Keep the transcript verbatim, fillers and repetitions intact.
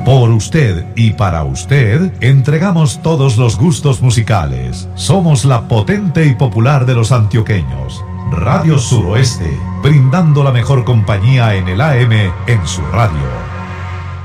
Por usted y para usted, entregamos todos los gustos musicales. Somos la potente y popular de los antioqueños. Radio Suroeste, brindando la mejor compañía en el A M en su radio.